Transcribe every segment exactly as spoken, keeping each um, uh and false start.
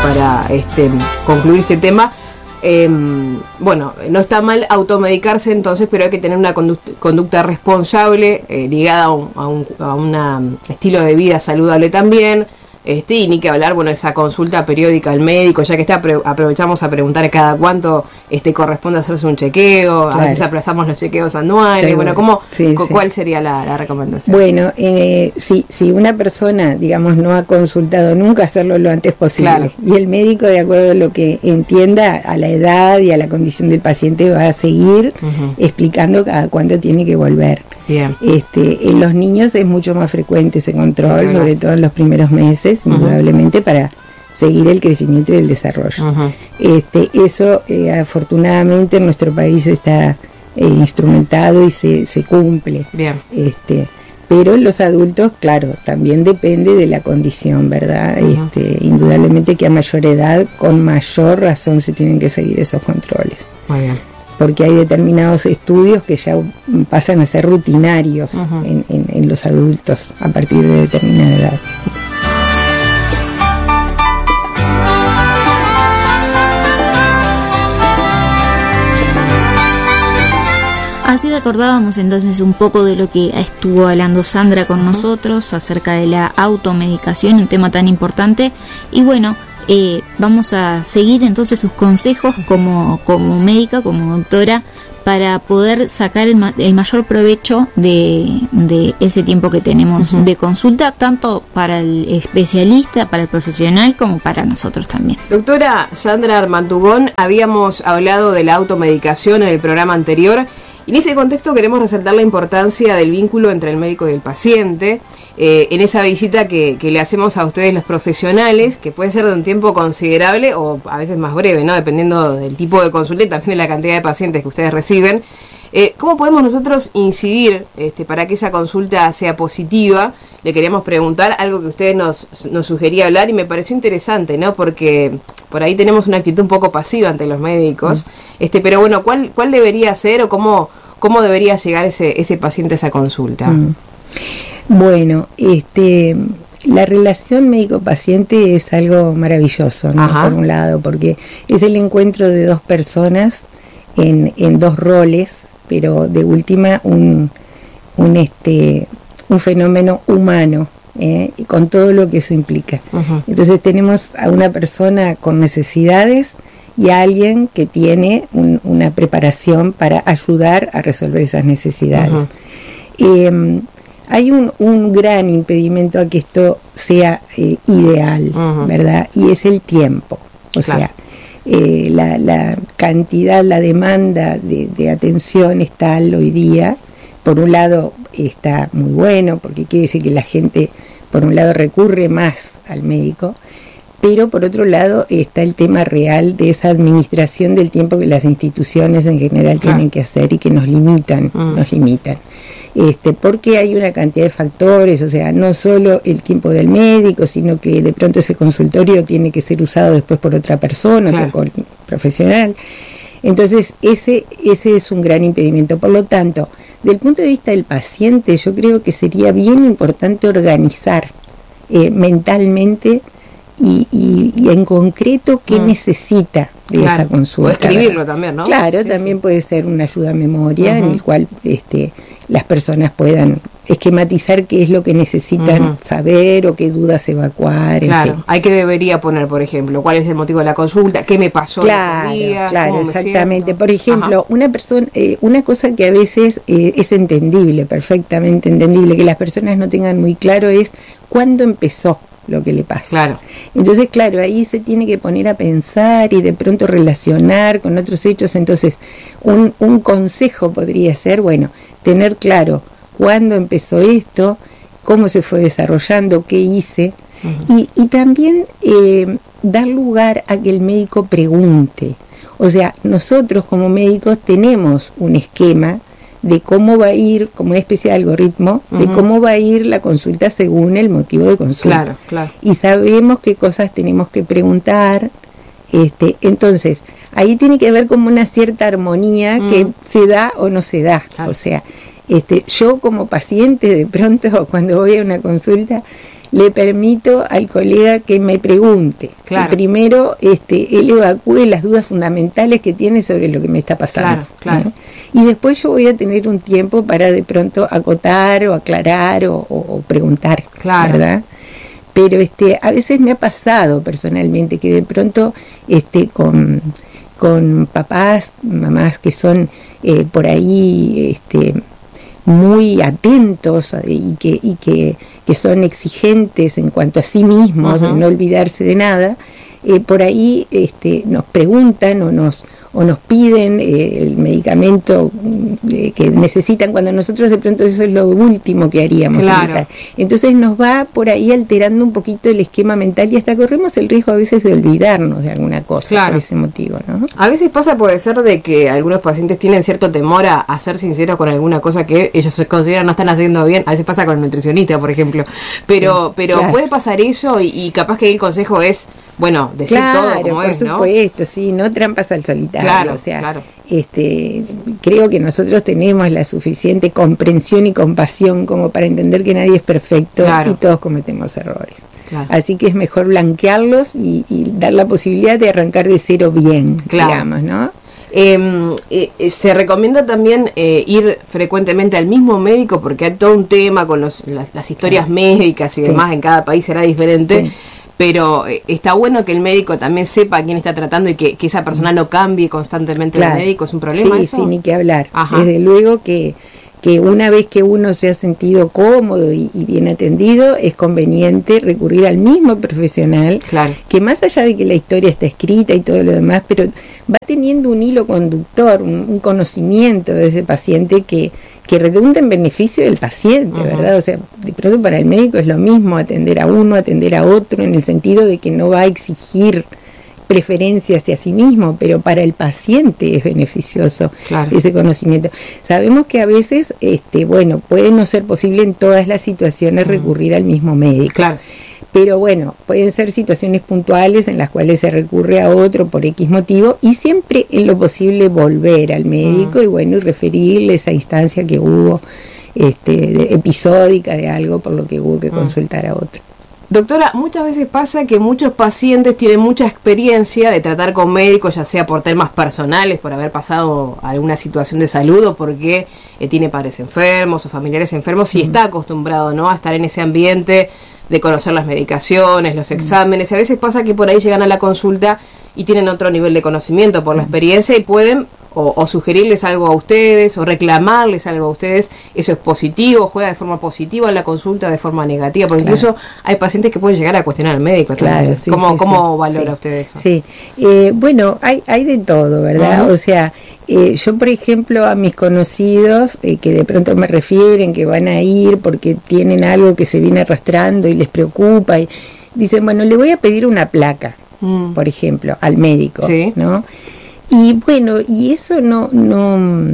para este, concluir este tema. Eh, bueno, no está mal automedicarse entonces, pero hay que tener una conducta, conducta responsable, eh, ligada a un, a un a una estilo de vida saludable también. Este, y ni que hablar, bueno, esa consulta periódica al médico, ya que está, aprovechamos a preguntar cada cuánto este, corresponde hacerse un chequeo, claro. A veces aplazamos los chequeos anuales, Seguro. bueno, ¿cómo, sí, ¿cuál sí. sería la, la recomendación? Bueno, eh, si, si una persona, digamos, no ha consultado nunca, hacerlo lo antes posible, claro. Y el médico, de acuerdo a lo que entienda, a la edad y a la condición del paciente, va a seguir uh-huh. explicando cada cuánto tiene que volver. Bien. Este, en los niños es mucho más frecuente ese control, uh-huh. sobre todo en los primeros meses, indudablemente, uh-huh. para seguir el crecimiento y el desarrollo. Uh-huh. Este, eso, eh, afortunadamente, en nuestro país está eh, instrumentado y se, se cumple. Bien. Este, pero en los adultos, claro, también depende de la condición, ¿verdad? Uh-huh. Este, indudablemente que a mayor edad, con mayor razón, se tienen que seguir esos controles. Muy bien. Porque hay determinados estudios que ya pasan a ser rutinarios uh-huh. en, en, en los adultos a partir de determinada edad. Así recordábamos entonces un poco de lo que estuvo hablando Sandra con nosotros acerca de la automedicación, un tema tan importante. Y bueno, eh, vamos a seguir entonces sus consejos como, como médica, como doctora, para poder sacar el, ma- el mayor provecho de, de ese tiempo que tenemos uh-huh. de consulta, tanto para el especialista, para el profesional, como para nosotros también. Doctora Sandra Armantugón, habíamos hablado de la automedicación en el programa anterior. En ese contexto queremos resaltar la importancia del vínculo entre el médico y el paciente, eh, en esa visita que, que le hacemos a ustedes los profesionales, que puede ser de un tiempo considerable o a veces más breve, ¿no? Dependiendo del tipo de consulta y también de la cantidad de pacientes que ustedes reciben. Eh, ¿Cómo podemos nosotros incidir este, para que esa consulta sea positiva? Le queríamos preguntar algo que usted nos, nos sugería hablar y me pareció interesante, ¿no? Porque por ahí tenemos una actitud un poco pasiva ante los médicos, mm. este, pero bueno, ¿cuál, cuál debería ser o cómo, cómo debería llegar ese, ese paciente a esa consulta? Mm. Bueno, este... la relación médico-paciente es algo maravilloso, ¿no? Por un lado, porque es el encuentro de dos personas en, en dos roles, pero de última un, un, este, un fenómeno humano, ¿eh? Con todo lo que eso implica. Uh-huh. Entonces tenemos a una persona con necesidades y a alguien que tiene un, una preparación para ayudar a resolver esas necesidades. Uh-huh. Eh, Hay un, un gran impedimento a que esto sea eh, ideal, uh-huh. ¿verdad? Y es el tiempo. O claro. sea, eh, la, la cantidad, la demanda de, de atención es tal hoy día. Por un lado está muy bueno, porque quiere decir que la gente, por un lado, recurre más al médico, pero por otro lado está el tema real de esa administración del tiempo que las instituciones en general claro. tienen que hacer y que nos limitan, uh-huh. nos limitan. Este, porque hay una cantidad de factores, o sea, no solo el tiempo del médico, sino que de pronto ese consultorio tiene que ser usado después por otra persona, claro. otro profesional. Entonces, ese, ese es un gran impedimento. Por lo tanto, del punto de vista del paciente, yo creo que sería bien importante organizar eh, mentalmente y, y, y en concreto qué mm. necesita de claro. esa consulta. O escribirlo también, ¿no? Claro, sí, también sí. puede ser una ayuda a memoria uh-huh. en el cual este, las personas puedan esquematizar qué es lo que necesitan uh-huh. saber o qué dudas evacuar. Claro, en fin. hay que debería poner, por ejemplo, cuál es el motivo de la consulta, qué me pasó claro, el día, claro, exactamente. Por ejemplo, Ajá. una persona, eh, una cosa que a veces eh, es entendible, perfectamente entendible, que las personas no tengan muy claro es cuándo empezó lo que le pasa. Claro. Entonces, claro, ahí se tiene que poner a pensar y de pronto relacionar con otros hechos. Entonces, un, un consejo podría ser, bueno, tener claro cuándo empezó esto, cómo se fue desarrollando, qué hice, uh-huh. y, y también eh, dar lugar a que el médico pregunte. O sea, nosotros como médicos tenemos un esquema de cómo va a ir, como una especie de algoritmo, uh-huh. de cómo va a ir la consulta según el motivo de consulta. Claro, claro. Y sabemos qué cosas tenemos que preguntar. Este, entonces, ahí tiene que haber como una cierta armonía uh-huh. que se da o no se da. Claro. O sea, este, yo como paciente, de pronto, cuando voy a una consulta, le permito al colega que me pregunte. Claro. Que primero este, él evacúe las dudas fundamentales que tiene sobre lo que me está pasando. Claro, claro. ¿no? Y después yo voy a tener un tiempo para de pronto acotar o aclarar o, o, o preguntar. Claro. ¿Verdad? Pero este, a veces me ha pasado personalmente que de pronto este, con, con papás, mamás que son eh, por ahí este, muy atentos y que, y que, que son exigentes en cuanto a sí mismos, uh-huh. de no olvidarse de nada, eh, por ahí este, nos preguntan o nos o nos piden eh, el medicamento eh, que necesitan, cuando nosotros de pronto eso es lo último que haríamos. Claro. Entonces nos va por ahí alterando un poquito el esquema mental y hasta corremos el riesgo a veces de olvidarnos de alguna cosa, claro. por ese motivo, ¿no? A veces pasa, puede ser de que algunos pacientes tienen cierto temor a, a ser sinceros con alguna cosa que ellos se consideran no están haciendo bien. A veces pasa con el nutricionista, por ejemplo, pero, sí, pero claro. puede pasar eso y, y capaz que el consejo es, bueno, decir claro, todo como es, ¿no? Por supuesto, sí, no trampas al solitario. Claro, o sea, claro. este, creo que nosotros tenemos la suficiente comprensión y compasión como para entender que nadie es perfecto, claro. y todos cometemos errores. Claro. Así que es mejor blanquearlos y, y dar la posibilidad de arrancar de cero bien, claro. digamos, ¿no? Eh, eh, se recomienda también eh, ir frecuentemente al mismo médico, porque hay todo un tema con los, las, las historias claro. médicas y demás, sí. en cada país será diferente. Sí. Pero eh, está bueno que el médico también sepa a quién está tratando y que, que esa persona no cambie constantemente claro. de médico. ¿Es un problema sí, eso? Sí, ni que hablar. Ajá. Desde luego que, que una vez que uno se ha sentido cómodo y, y bien atendido, es conveniente recurrir al mismo profesional, claro. que más allá de que la historia está escrita y todo lo demás, pero va teniendo un hilo conductor, un, un conocimiento de ese paciente que, que redunda en beneficio del paciente, uh-huh. ¿verdad? O sea, de pronto para el médico es lo mismo atender a uno, atender a otro, en el sentido de que no va a exigir preferencia hacia sí mismo, pero para el paciente es beneficioso claro. ese conocimiento. Sabemos que a veces, este, bueno, puede no ser posible en todas las situaciones uh-huh. recurrir al mismo médico. Claro. Pero bueno, pueden ser situaciones puntuales en las cuales se recurre a otro por X motivo y siempre en lo posible volver al médico uh-huh. y bueno, y referirle esa instancia que hubo este, de, episódica de algo por lo que hubo que uh-huh. consultar a otro. Doctora, muchas veces pasa que muchos pacientes tienen mucha experiencia de tratar con médicos, ya sea por temas personales, por haber pasado alguna situación de salud o porque eh, tiene padres enfermos o familiares enfermos y uh-huh. está acostumbrado, ¿no?, a estar en ese ambiente de conocer las medicaciones, los exámenes. Uh-huh. A veces pasa que por ahí llegan a la consulta y tienen otro nivel de conocimiento por la experiencia y pueden o, o sugerirles algo a ustedes o reclamarles algo a ustedes. Eso es positivo, juega de forma positiva en la consulta, de forma negativa, porque claro. incluso hay pacientes que pueden llegar a cuestionar al médico. Claro, sí, ¿Cómo, sí, cómo sí, valora sí, usted eso? Sí, eh, bueno, hay, hay de todo, ¿verdad? Uh-huh. O sea, eh, yo por ejemplo a mis conocidos eh, que de pronto me refieren que van a ir porque tienen algo que se viene arrastrando y les preocupa y dicen, bueno, le voy a pedir una placa, mm. por ejemplo, al médico, sí. ¿no? Y bueno, y eso no no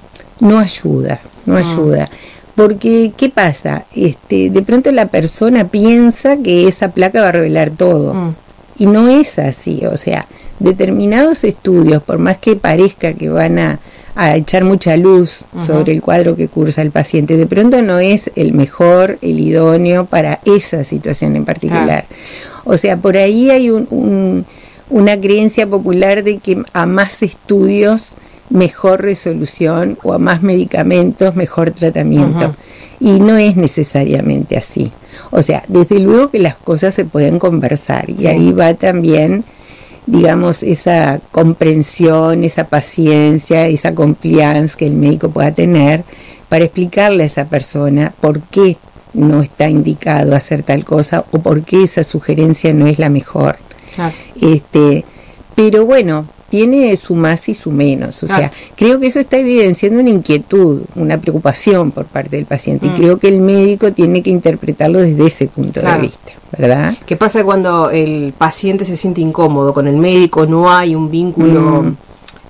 no ayuda, no ah. ayuda. Porque, ¿qué pasa? Este, de pronto la persona piensa que esa placa va a revelar todo. Mm. Y no es así. O sea, determinados estudios, por más que parezca que van a, a echar mucha luz uh-huh. sobre el cuadro que cursa el paciente, de pronto no es el mejor, el idóneo para esa situación en particular. Ah. O sea, por ahí hay un... un una creencia popular de que a más estudios mejor resolución o a más medicamentos mejor tratamiento. Uh-huh. Y no es necesariamente así. O sea, desde luego que las cosas se pueden conversar y sí. ahí va también, digamos, esa comprensión, esa paciencia, esa compliance que el médico pueda tener para explicarle a esa persona por qué no está indicado hacer tal cosa o por qué esa sugerencia no es la mejor. Ah. Este, pero bueno, tiene su más y su menos, o ah. sea, creo que eso está evidenciando una inquietud, una preocupación por parte del paciente, mm. y creo que el médico tiene que interpretarlo desde ese punto claro. de vista, ¿verdad? ¿Qué pasa cuando el paciente se siente incómodo con el médico, no hay un vínculo mm.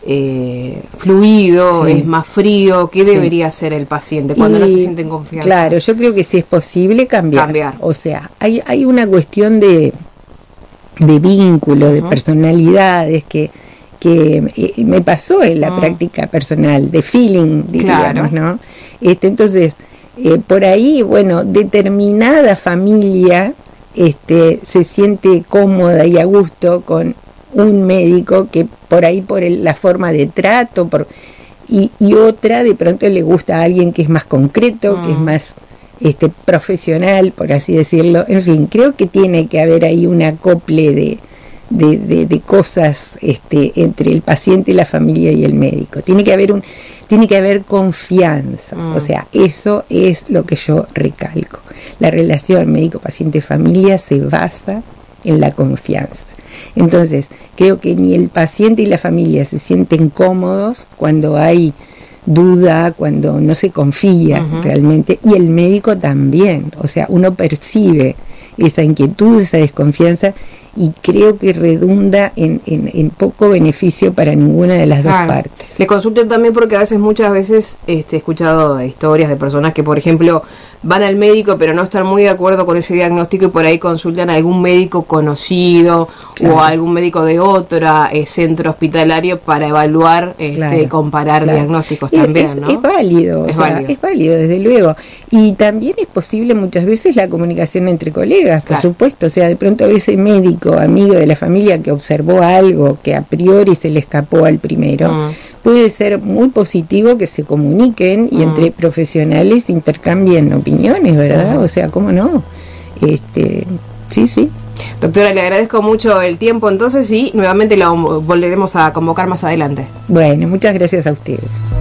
eh, fluido, sí. es más frío? ¿Qué sí. debería hacer el paciente cuando y, no se siente en confianza? Claro, yo creo que si es posible cambiar, cambiar. O sea, hay, hay una cuestión de de vínculo, uh-huh. de personalidades que, que eh, me pasó en la uh-huh. práctica personal, de feeling, diríamos, claro. ¿no? Este, entonces, eh, por ahí, bueno, determinada familia este, se siente cómoda y a gusto con un médico que por ahí por el, la forma de trato, por, y, y otra de pronto le gusta a alguien que es más concreto, mm. que es más este, profesional, por así decirlo. En fin, creo que tiene que haber ahí un acople de, de, de, de cosas este, entre el paciente, la familia y el médico. Tiene que haber un, tiene que haber confianza. Mm. O sea, eso es lo que yo recalco. La relación médico-paciente-familia se basa en la confianza. Entonces, creo que ni el paciente y la familia se sienten cómodos cuando hay duda, cuando no se confía uh-huh. realmente, y el médico también. O sea, uno percibe esa inquietud, esa desconfianza, y creo que redunda en, en, en poco beneficio para ninguna de las claro. dos partes. Le consulto también porque a veces, muchas veces, este, he escuchado historias de personas que, por ejemplo, van al médico pero no están muy de acuerdo con ese diagnóstico y por ahí consultan a algún médico conocido claro. o a algún médico de otro eh, centro hospitalario para evaluar, este, claro. comparar claro. diagnósticos es, también, es, ¿no? Es válido, es, o sea, válido. es válido, desde luego. Y también es posible muchas veces la comunicación entre colegas, claro. por supuesto. O sea, de pronto ese médico, amigo de la familia que observó algo que a priori se le escapó al primero, mm. puede ser muy positivo que se comuniquen y mm. entre profesionales intercambien opiniones, ¿verdad? Mm. O sea, ¿cómo no? Este, sí, sí. Doctora, le agradezco mucho el tiempo entonces y nuevamente la volveremos a convocar más adelante. Bueno, muchas gracias a ustedes.